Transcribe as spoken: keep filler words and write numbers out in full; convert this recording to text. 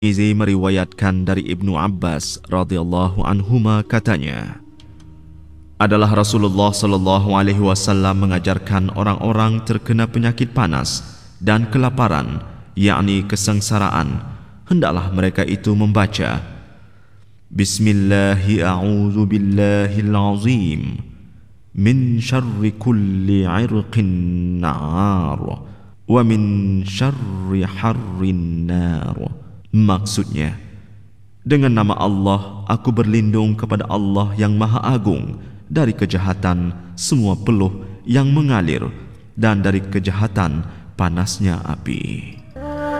Tirmizi meriwayatkan dari Ibnu Abbas radhiyallahu anhuma katanya, adalah Rasulullah sallallahu alaihi wasallam mengajarkan orang-orang terkena penyakit panas dan kelaparan, yakni kesengsaraan, hendaklah mereka itu membaca Bismillahi a'udzu billahil azim min syarri kulli 'irqin nar wa min syarri harrin nar. Maksudnya, dengan nama Allah aku berlindung kepada Allah yang Maha Agung dari kejahatan semua peluh yang mengalir dan dari kejahatan panasnya api.